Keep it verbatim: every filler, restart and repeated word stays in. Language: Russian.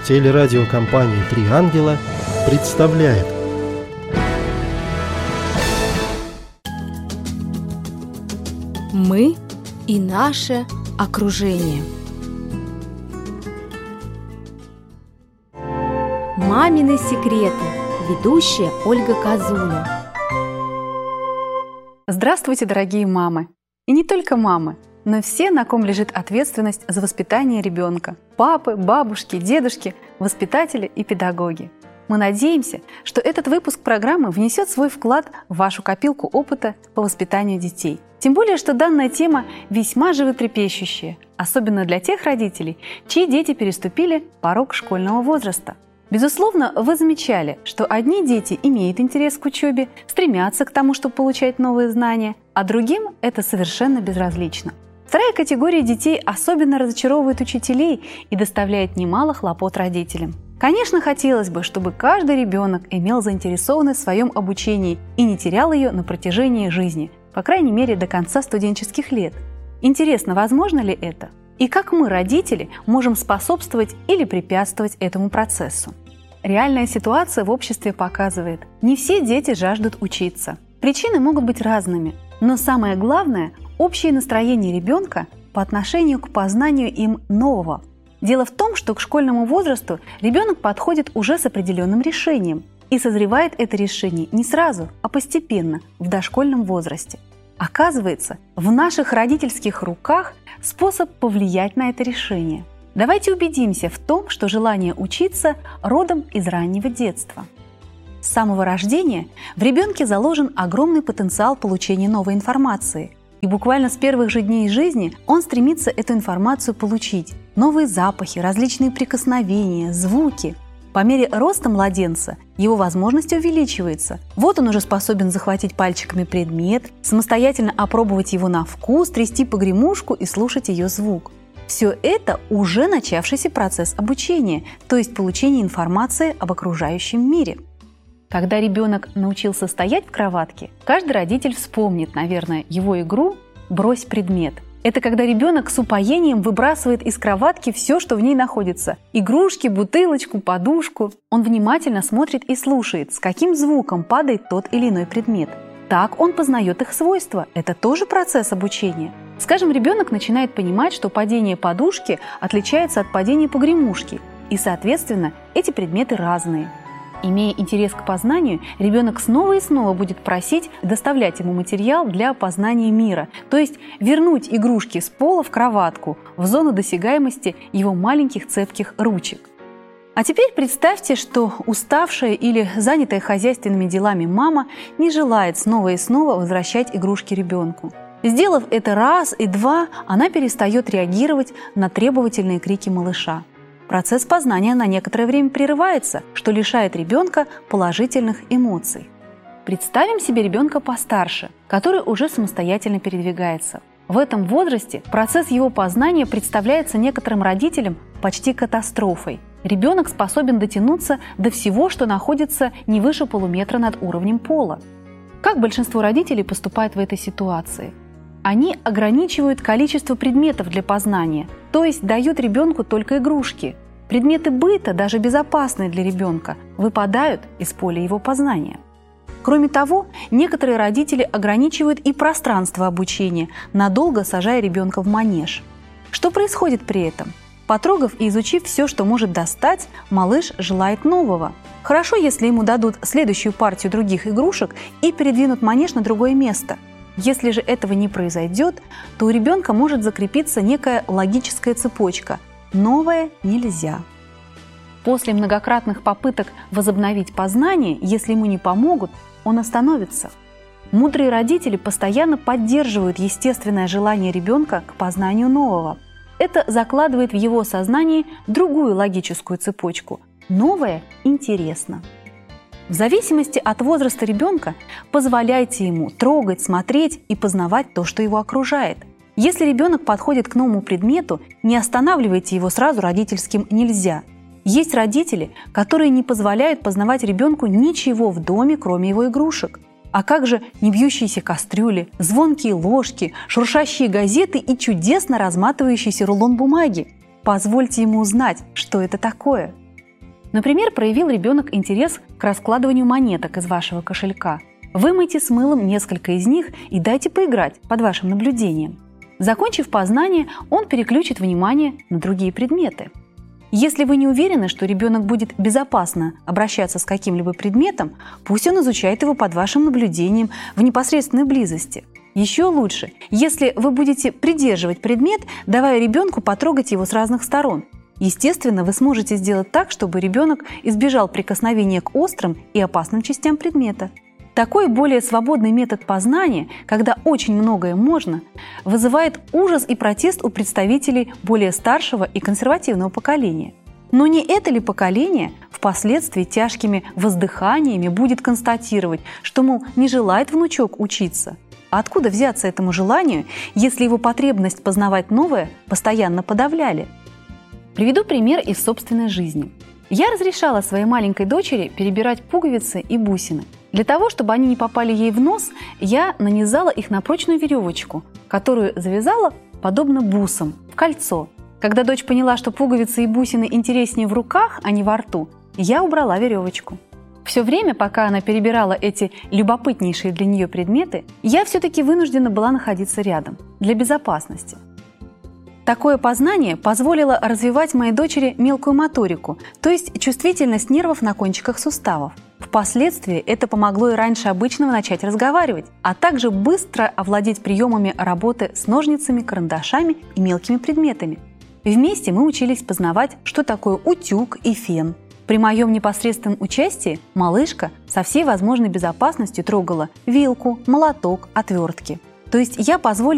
Телерадиокомпания «Три ангела» представляет. Мы и наше окружение. Мамины секреты. Ведущая Ольга Козуля. Здравствуйте, дорогие мамы! И не только мамы, но все, на ком лежит ответственность за воспитание ребенка. Папы, бабушки, дедушки, воспитатели и педагоги. Мы надеемся, что этот выпуск программы внесет свой вклад в вашу копилку опыта по воспитанию детей. Тем более, что данная тема весьма животрепещущая, особенно для тех родителей, чьи дети переступили порог школьного возраста. Безусловно, вы замечали, что одни дети имеют интерес к учебе, стремятся к тому, чтобы получать новые знания, а другим это совершенно безразлично. Вторая категория детей особенно разочаровывает учителей и доставляет немало хлопот родителям. Конечно, хотелось бы, чтобы каждый ребенок имел заинтересованность в своем обучении и не терял ее на протяжении жизни, по крайней мере до конца студенческих лет. Интересно, возможно ли это? И как мы, родители, можем способствовать или препятствовать этому процессу? Реальная ситуация в обществе показывает, не все дети жаждут учиться. Причины могут быть разными, но самое главное – общее настроение ребенка по отношению к познанию им нового. Дело в том, что к школьному возрасту ребенок подходит уже с определенным решением, и созревает это решение не сразу, а постепенно, в дошкольном возрасте. Оказывается, в наших родительских руках способ повлиять на это решение. Давайте убедимся в том, что желание учиться родом из раннего детства. С самого рождения в ребенке заложен огромный потенциал получения новой информации. И буквально с первых же дней жизни он стремится эту информацию получить. Новые запахи, различные прикосновения, звуки. По мере роста младенца его возможность увеличивается. Вот он уже способен захватить пальчиками предмет, самостоятельно опробовать его на вкус, трясти погремушку и слушать ее звук. Все это уже начавшийся процесс обучения, то есть получения информации об окружающем мире. Когда ребенок научился стоять в кроватке, каждый родитель вспомнит, наверное, его игру «Брось предмет». Это когда ребенок с упоением выбрасывает из кроватки все, что в ней находится – игрушки, бутылочку, подушку. Он внимательно смотрит и слушает, с каким звуком падает тот или иной предмет. Так он познает их свойства. Это тоже процесс обучения. Скажем, ребенок начинает понимать, что падение подушки отличается от падения погремушки, и, соответственно, эти предметы разные. Имея интерес к познанию, ребенок снова и снова будет просить доставлять ему материал для познания мира, то есть вернуть игрушки с пола в кроватку, в зону досягаемости его маленьких цепких ручек. А теперь представьте, что уставшая или занятая хозяйственными делами мама не желает снова и снова возвращать игрушки ребенку. Сделав это раз и два, она перестает реагировать на требовательные крики малыша. Процесс познания на некоторое время прерывается, что лишает ребенка положительных эмоций. Представим себе ребенка постарше, который уже самостоятельно передвигается. В этом возрасте процесс его познания представляется некоторым родителям почти катастрофой. Ребенок способен дотянуться до всего, что находится не выше полуметра над уровнем пола. Как большинство родителей поступает в этой ситуации? Они ограничивают количество предметов для познания, то есть дают ребенку только игрушки. Предметы быта, даже безопасные для ребенка, выпадают из поля его познания. Кроме того, некоторые родители ограничивают и пространство обучения, надолго сажая ребенка в манеж. Что происходит при этом? Потрогав и изучив все, что может достать, малыш желает нового. Хорошо, если ему дадут следующую партию других игрушек и передвинут манеж на другое место. Если же этого не произойдет, то у ребенка может закрепиться некая логическая цепочка – новое нельзя. После многократных попыток возобновить познание, если ему не помогут, он остановится. Мудрые родители постоянно поддерживают естественное желание ребенка к познанию нового. Это закладывает в его сознание другую логическую цепочку – новое интересно. В зависимости от возраста ребенка позволяйте ему трогать, смотреть и познавать то, что его окружает. Если ребенок подходит к новому предмету, не останавливайте его сразу родительским «нельзя». Есть родители, которые не позволяют познавать ребенку ничего в доме, кроме его игрушек. А как же небьющиеся кастрюли, звонкие ложки, шуршащие газеты и чудесно разматывающийся рулон бумаги? Позвольте ему узнать, что это такое. Например, проявил ребенок интерес к раскладыванию монеток из вашего кошелька. Вымойте с мылом несколько из них и дайте поиграть под вашим наблюдением. Закончив познание, он переключит внимание на другие предметы. Если вы не уверены, что ребенок будет безопасно обращаться с каким-либо предметом, пусть он изучает его под вашим наблюдением в непосредственной близости. Еще лучше, если вы будете придерживать предмет, давая ребенку потрогать его с разных сторон. Естественно, вы сможете сделать так, чтобы ребенок избежал прикосновения к острым и опасным частям предмета. Такой более свободный метод познания, когда очень многое можно, вызывает ужас и протест у представителей более старшего и консервативного поколения. Но не это ли поколение впоследствии тяжкими воздыханиями будет констатировать, что, мол, не желает внучок учиться? А откуда взяться этому желанию, если его потребность познавать новое постоянно подавляли? Приведу пример из собственной жизни. Я разрешала своей маленькой дочери перебирать пуговицы и бусины. Для того, чтобы они не попали ей в нос, я нанизала их на прочную веревочку, которую завязала, подобно бусам, в кольцо. Когда дочь поняла, что пуговицы и бусины интереснее в руках, а не во рту, я убрала веревочку. Все время, пока она перебирала эти любопытнейшие для нее предметы, я все-таки вынуждена была находиться рядом, для безопасности. Такое познание позволило развивать моей дочери мелкую моторику, то есть чувствительность нервов на кончиках суставов. Впоследствии это помогло и раньше обычного начать разговаривать, а также быстро овладеть приемами работы с ножницами, карандашами и мелкими предметами. Вместе мы учились познавать, что такое утюг и фен. При моем непосредственном участии малышка со всей возможной безопасностью трогала вилку, молоток, отвертки. То есть я позволила